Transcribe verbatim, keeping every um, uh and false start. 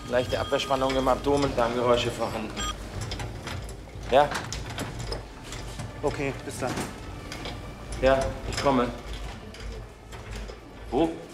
Leichte Abwehrspannung im Abdomen, Darmgeräusche vorhanden. Ja? Okay, bis dann. Ja, ich komme. Wo?